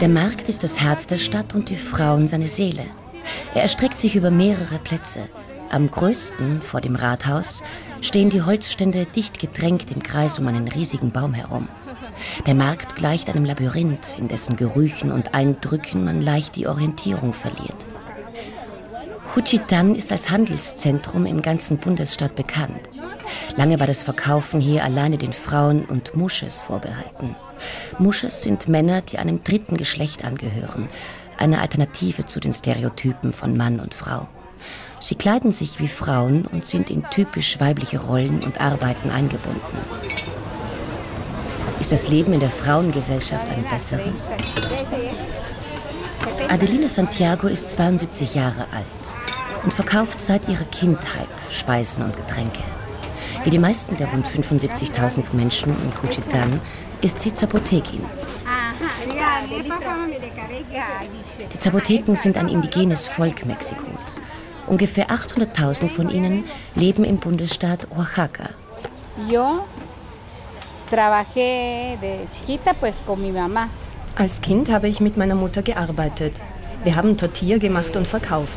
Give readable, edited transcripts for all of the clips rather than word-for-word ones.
Der Markt ist das Herz der Stadt und die Frauen seine Seele. Er erstreckt sich über mehrere Plätze. Am größten, vor dem Rathaus, stehen die Holzstände dicht gedrängt im Kreis um einen riesigen Baum herum. Der Markt gleicht einem Labyrinth, in dessen Gerüchen und Eindrücken man leicht die Orientierung verliert. Juchitán ist als Handelszentrum im ganzen Bundesstaat bekannt. Lange war das Verkaufen hier alleine den Frauen und Mushes vorbehalten. Mushes sind Männer, die einem dritten Geschlecht angehören, eine Alternative zu den Stereotypen von Mann und Frau. Sie kleiden sich wie Frauen und sind in typisch weibliche Rollen und Arbeiten eingebunden. Ist das Leben in der Frauengesellschaft ein besseres? Adelina Santiago ist 72 Jahre alt und verkauft seit ihrer Kindheit Speisen und Getränke. Wie die meisten der rund 75.000 Menschen in Juchitán ist sie Zapotekin. Die Zapoteken sind ein indigenes Volk Mexikos. Ungefähr 800.000 von ihnen leben im Bundesstaat Oaxaca. Als Kind habe ich mit meiner Mutter gearbeitet. Wir haben Tortilla gemacht und verkauft.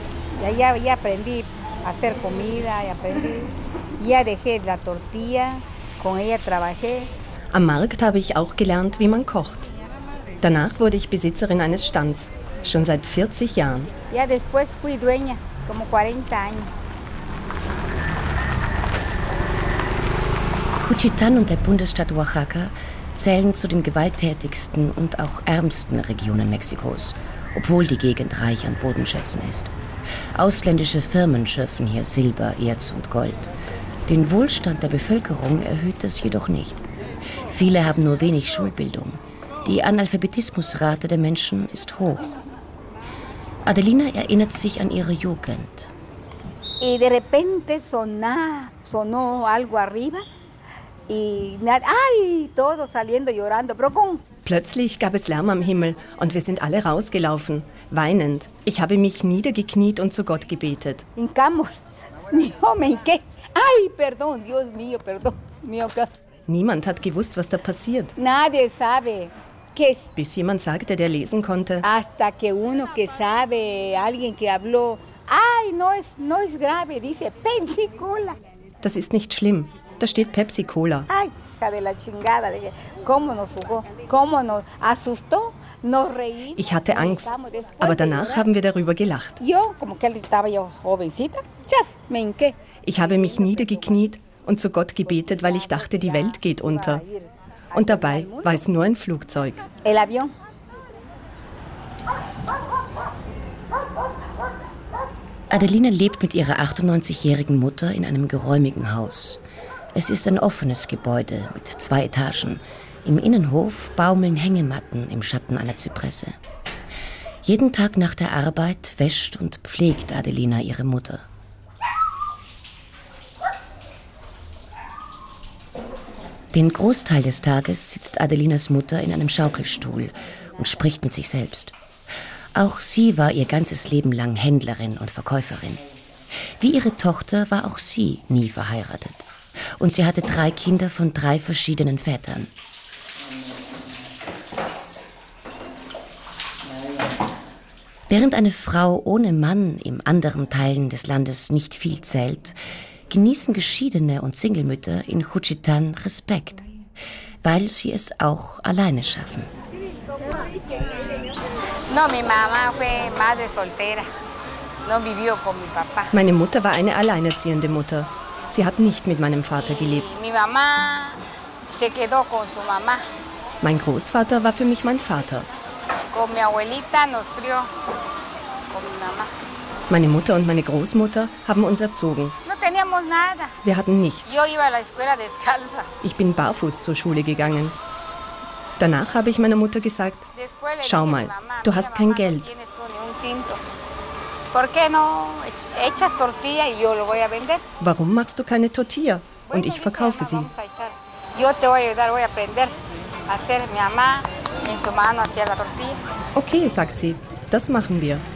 Am Markt habe ich auch gelernt, wie man kocht. Danach wurde ich Besitzerin eines Stands, schon seit 40 Jahren. Juchitán und der Bundesstaat Oaxaca zählen zu den gewalttätigsten und auch ärmsten Regionen Mexikos, obwohl die Gegend reich an Bodenschätzen ist. Ausländische Firmen schürfen hier Silber, Erz und Gold. Den Wohlstand der Bevölkerung erhöht das jedoch nicht. Viele haben nur wenig Schulbildung. Die Analphabetismusrate der Menschen ist hoch. Adelina erinnert sich an ihre Jugend. Y de repente sonó algo arriba y todos saliendo llorando, pero con Plötzlich gab es Lärm am Himmel und wir sind alle rausgelaufen, weinend. Ich habe mich niedergekniet und zu Gott gebetet. hincamos. Yo me hinqué. Ay, perdón, Dios mío, perdón. Niemand hat gewusst, was da passiert. Nadie sabe que Bis jemand sagte, der lesen konnte. hasta que uno que sabe, alguien que habló, ay, no es grave, dice Pepsi-Cola. Das ist nicht schlimm. Da steht Pepsi-Cola. Ay, hija de la chingada, le dije, cómo nos jugó, cómo nos asustó, nos reímos. Ich hatte Angst, aber danach haben wir darüber gelacht. Yo, como que estaba yo jovencita, me hinqué. Ich habe mich niedergekniet und zu Gott gebetet, weil ich dachte, die Welt geht unter. Und dabei war es nur ein Flugzeug. El avión. Adelina lebt mit ihrer 98-jährigen Mutter in einem geräumigen Haus. Es ist ein offenes Gebäude mit 2 Etagen. Im Innenhof baumeln Hängematten im Schatten einer Zypresse. Jeden Tag nach der Arbeit wäscht und pflegt Adelina ihre Mutter. Den Großteil des Tages sitzt Adelinas Mutter in einem Schaukelstuhl und spricht mit sich selbst. Auch sie war ihr ganzes Leben lang Händlerin und Verkäuferin. Wie ihre Tochter war auch sie nie verheiratet. Und sie hatte 3 Kinder von 3 verschiedenen Vätern. Während eine Frau ohne Mann in anderen Teilen des Landes nicht viel zählt, genießen Geschiedene und Singlemütter in Juchitán Respekt, weil sie es auch alleine schaffen. Meine Mutter war eine alleinerziehende Mutter. Sie hat nicht mit meinem Vater gelebt. Mein Großvater war für mich mein Vater. Meine Mutter und meine Großmutter haben uns erzogen. Wir hatten nichts. Ich bin barfuß zur Schule gegangen. Danach habe ich meiner Mutter gesagt, schau mal, du hast kein Geld. Warum machst du keine Tortilla? Und ich verkaufe sie. Okay, sagt sie, das machen wir.